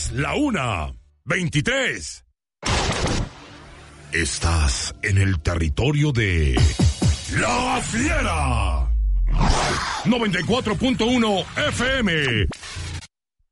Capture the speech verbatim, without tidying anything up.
Es la una veintitrés. Estás en el territorio de La Fiera. noventa y cuatro punto uno F M.